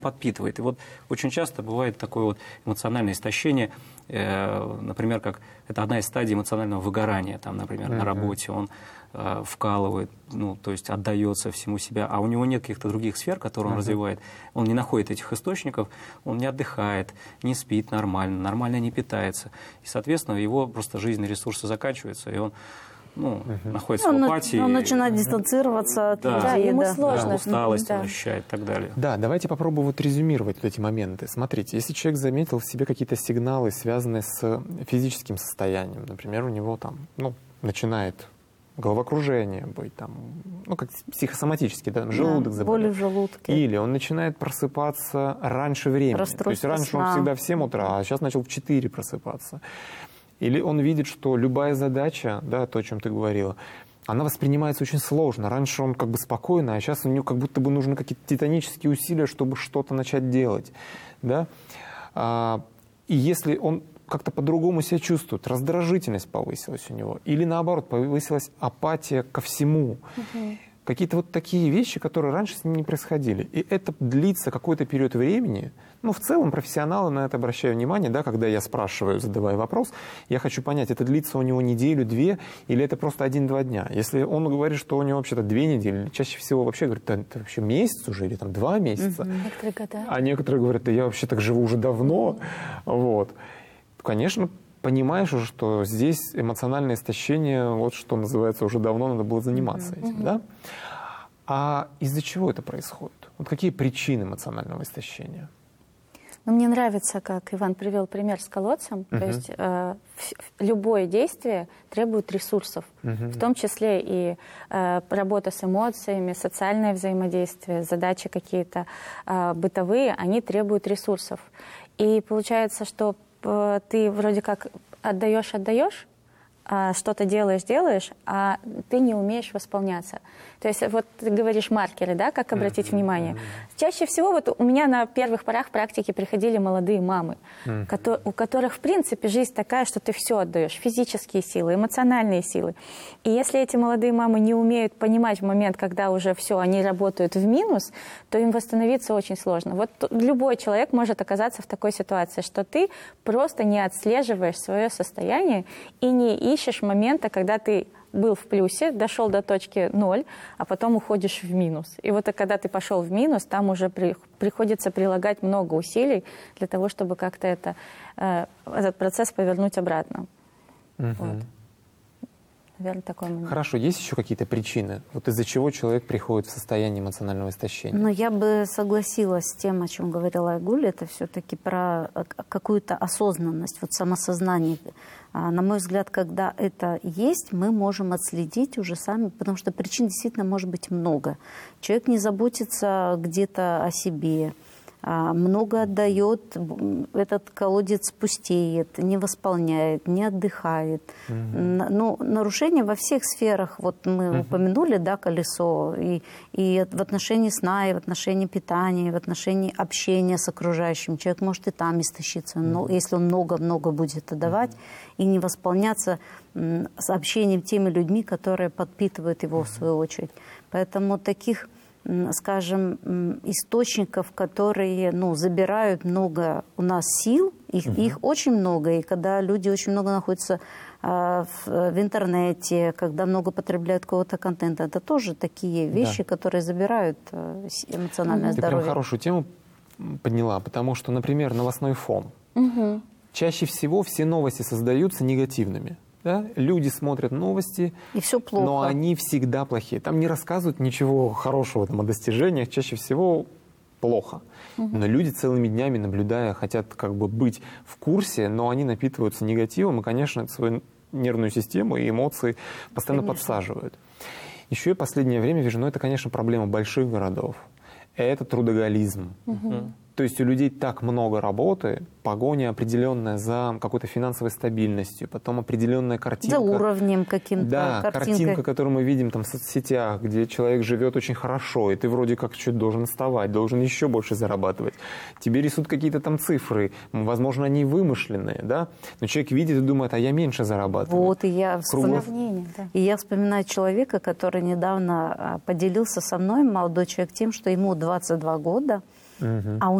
подпитывает. И вот очень часто бывает такое вот эмоциональное истощение, например, как это одна из стадий эмоционального выгорания, там, например, на работе он вкалывает, ну, то есть отдается всему себя, а у него нет каких-то других сфер, которые он развивает, он не находит этих источников, он не отдыхает, не спит нормально не питается. И, соответственно, его просто жизненные ресурсы заканчиваются, и он находится в апатии. Он начинает дистанцироваться от людей. Ему сложно. Усталость он ощущает и так далее. Да, давайте попробуем вот резюмировать вот эти моменты. Смотрите, если человек заметил в себе какие-то сигналы, связанные с физическим состоянием, например, у него там, начинает головокружение быть, там, как психосоматически, да, желудок заболел. Боли в желудке. Или он начинает просыпаться раньше времени. То есть раньше он всегда в 7 утра, а сейчас начал в 4 просыпаться. Или он видит, что любая задача, да, то, о чем ты говорила, она воспринимается очень сложно. Раньше он как бы спокойно, а сейчас у него как будто бы нужны какие-то титанические усилия, чтобы что-то начать делать. Да? И если он как-то по-другому себя чувствует, раздражительность повысилась у него, или наоборот, повысилась апатия ко всему. Какие-то вот такие вещи, которые раньше с ним не происходили. И это длится какой-то период времени. В целом профессионалы на это обращают внимание, да, когда я спрашиваю, задавая вопрос, я хочу понять, это длится у него неделю, 2, или это просто 1-2 дня. Если он говорит, что у него вообще-то 2 недели, чаще всего вообще говорит, это вообще месяц уже, или там 2 месяца. Некоторые года. А некоторые говорят, да я вообще так живу уже давно. Вот. Конечно, понимаешь уже, что здесь эмоциональное истощение, вот что называется, уже давно надо было заниматься этим, да? А из-за чего это происходит? Вот какие причины эмоционального истощения? Мне нравится, как Иван привел пример с колодцем. То есть любое действие требует ресурсов, в том числе и работа с эмоциями, социальное взаимодействие, задачи какие-то бытовые, они требуют ресурсов. И получается, что ты вроде как отдаешь, что-то делаешь, а ты не умеешь восполняться. То есть вот ты говоришь маркеры, да, как обратить внимание. Чаще всего вот у меня на первых порах практики приходили молодые мамы, у которых в принципе жизнь такая, что ты все отдаешь, физические силы, эмоциональные силы. И если эти молодые мамы не умеют понимать в момент, когда уже все, они работают в минус, то им восстановиться очень сложно. Вот любой человек может оказаться в такой ситуации, что ты просто не отслеживаешь свое состояние и не ищешь момента, когда ты был в плюсе, дошел до точки 0, а потом уходишь в минус. И вот когда ты пошел в минус, там уже приходится прилагать много усилий для того, чтобы как-то этот процесс повернуть обратно. Вот. Наверное, такой момент. Хорошо, есть еще какие-то причины, вот из-за чего человек приходит в состояние эмоционального истощения? Я бы согласилась с тем, о чем говорила Айгуль, это все-таки про какую-то осознанность, вот самосознание. На мой взгляд, когда это есть, мы можем отследить уже сами, потому что причин действительно может быть много. Человек не заботится где-то о себе, много отдает, этот колодец пустеет, не восполняет, не отдыхает. Нарушения во всех сферах, вот мы упомянули, да, колесо, и в отношении сна, и в отношении питания, и в отношении общения с окружающим. Человек может и там истощиться, но если он много-много будет отдавать и не восполняться с общением теми людьми, которые подпитывают его в свою очередь. Поэтому таких, скажем, источников, которые забирают много у нас сил, их очень много. И когда люди очень много находятся в интернете, когда много потребляют какого-то контента, это тоже такие вещи, которые забирают эмоциональное здоровье. Ты прям хорошую тему подняла, потому что, например, новостной фон. Чаще всего все новости создаются негативными. Да? Люди смотрят новости, и все плохо. Но они всегда плохие. Там не рассказывают ничего хорошего о достижениях, чаще всего плохо. Но люди целыми днями, наблюдая, хотят как бы быть в курсе, но они напитываются негативом, и, конечно, свою нервную систему и эмоции постоянно подсаживают. Еще и в последнее время вижу, это, конечно, проблема больших городов. Это трудоголизм. То есть у людей так много работы, погоня определенная за какой-то финансовой стабильностью, потом определенная картинка. За уровнем каким-то. Да, картинка, которую мы видим там в соцсетях, где человек живет очень хорошо, и ты вроде как чуть должен вставать, должен еще больше зарабатывать. Тебе рисуют какие-то там цифры, возможно, они вымышленные, да? Но человек видит и думает, а я меньше зарабатываю. Вот, и я вспоминаю человека, который недавно поделился со мной, молодой человек, тем, что ему 22 года, А у